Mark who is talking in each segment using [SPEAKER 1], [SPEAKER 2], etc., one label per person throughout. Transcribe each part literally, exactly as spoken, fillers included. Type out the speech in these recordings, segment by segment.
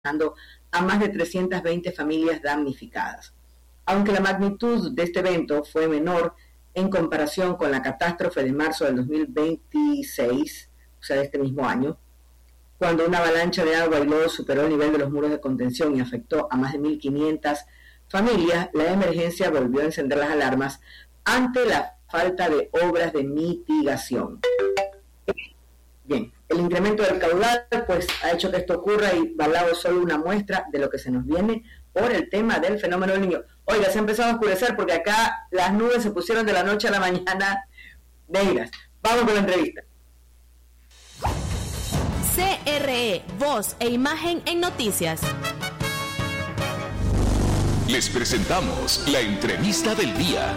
[SPEAKER 1] a más de trescientas veinte familias damnificadas. Aunque la magnitud de este evento fue menor en comparación con la catástrofe de marzo del dos mil veintiséis, o sea, de este mismo año, cuando una avalancha de agua y lodo superó el nivel de los muros de contención y afectó a más de mil quinientas familias, la emergencia volvió a encender las alarmas ante la falta de obras de mitigación. Bien, el incremento del caudal pues ha hecho que esto ocurra y Balao es solo una muestra de lo que se nos viene por el tema del fenómeno del Niño. Oiga, se ha empezado a oscurecer porque acá las nubes se pusieron de la noche a la mañana negras. Vamos con la entrevista.
[SPEAKER 2] C R E, voz e imagen en noticias.
[SPEAKER 3] Les presentamos la entrevista del día.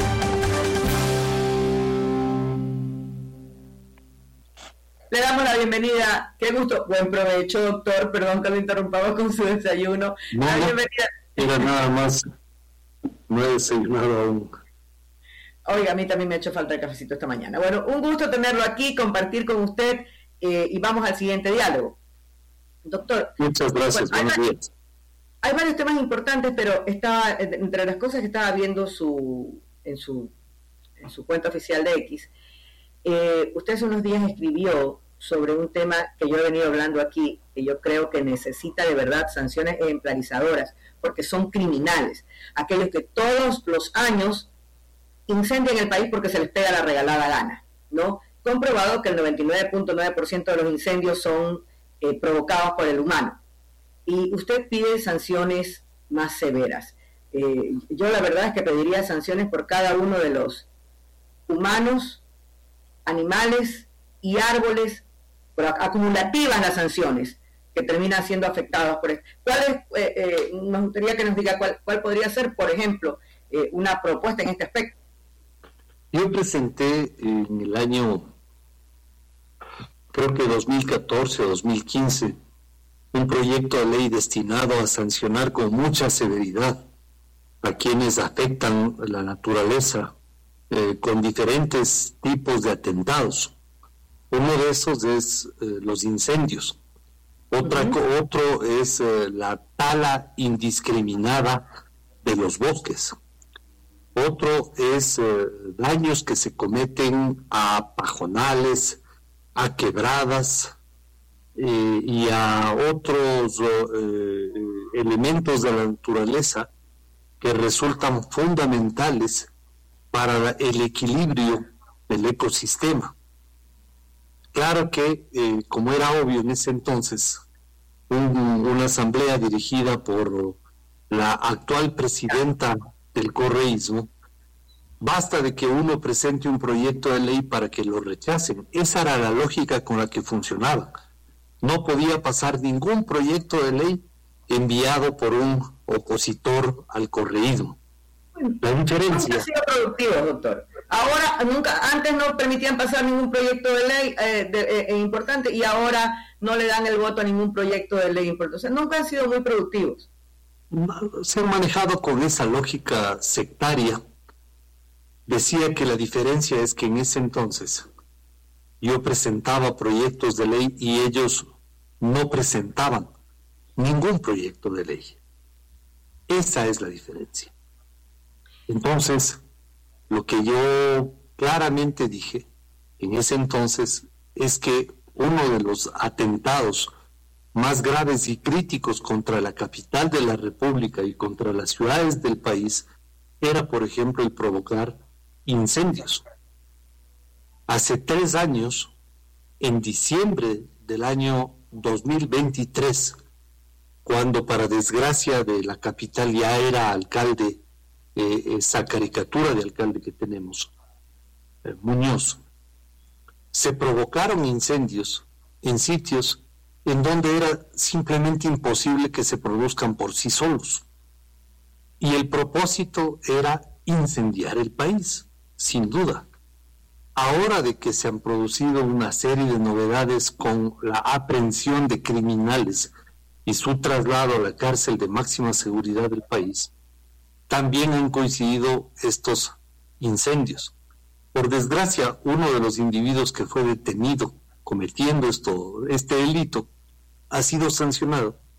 [SPEAKER 1] Le damos la bienvenida. Qué gusto. Buen provecho, doctor. Perdón que lo interrumpamos con su desayuno.
[SPEAKER 4] No,
[SPEAKER 1] la bienvenida.
[SPEAKER 4] Era nada más. No he desayunado aún.
[SPEAKER 1] Oiga, a mí también me ha hecho falta el cafecito esta mañana. Bueno, un gusto tenerlo aquí, compartir con usted eh, y vamos al siguiente diálogo. Doctor.
[SPEAKER 4] Muchas gracias.
[SPEAKER 1] Bueno,
[SPEAKER 4] buenos
[SPEAKER 1] hay,
[SPEAKER 4] días.
[SPEAKER 1] Hay varios temas importantes, pero estaba entre las cosas que estaba viendo su en su en su cuenta oficial de X. Eh, usted hace unos días escribió sobre un tema que yo he venido hablando aquí, que yo creo que necesita de verdad sanciones ejemplarizadoras, porque son criminales, aquellos que todos los años incendian el país porque se les pega la regalada gana, ¿no? Comprobado que el noventa y nueve punto nueve por ciento de los incendios son eh, provocados por el humano, y usted pide sanciones más severas. Eh, yo la verdad es que pediría sanciones por cada uno de los humanos, animales y árboles, pero acumulativas las sanciones que terminan siendo afectados por esto. ¿Cuál es, eh, eh, nos gustaría que nos diga cuál, cuál podría ser, por ejemplo, eh, una propuesta en este aspecto?
[SPEAKER 4] Yo presenté en el año, creo que dos mil catorce o dos mil quince, un proyecto de ley destinado a sancionar con mucha severidad a quienes afectan la naturaleza eh, con diferentes tipos de atentados. Uno de esos es eh, los incendios. Otra, uh-huh. Otro es eh, la tala indiscriminada de los bosques. Otro es eh, daños que se cometen a pajonales, a quebradas eh, y a otros eh, elementos de la naturaleza que resultan fundamentales para el equilibrio del ecosistema. Claro que, eh, como era obvio en ese entonces, un, una asamblea dirigida por la actual presidenta del correísmo, basta de que uno presente un proyecto de ley para que lo rechacen. Esa era la lógica con la que funcionaba. No podía pasar ningún proyecto de ley enviado por un opositor al correísmo. La diferencia...
[SPEAKER 1] Nunca ha sido productivo, doctor. Ahora, nunca, antes no permitían pasar ningún proyecto de ley eh, de, eh, importante y ahora no le dan el voto a ningún proyecto de ley importante. O sea, nunca han sido muy productivos.
[SPEAKER 4] Se han manejado con esa lógica sectaria. Decía que la diferencia es que en ese entonces yo presentaba proyectos de ley y ellos no presentaban ningún proyecto de ley. Esa es la diferencia. Entonces, lo que yo claramente dije en ese entonces es que uno de los atentados más graves y críticos contra la capital de la República y contra las ciudades del país era, por ejemplo, el provocar incendios. Hace tres años, en diciembre del año dos mil veintitrés, cuando para desgracia de la capital ya era alcalde, eh, esa caricatura de alcalde que tenemos, eh, Muñoz, se provocaron incendios en sitios en donde era simplemente imposible que se produzcan por sí solos. Y el propósito era incendiar el país, sin duda. Ahora de que se han producido una serie de novedades con la aprehensión de criminales y su traslado a la cárcel de máxima seguridad del país, también han coincidido estos incendios. Por desgracia, uno de los individuos que fue detenido cometiendo esto, este delito ha sido sancionado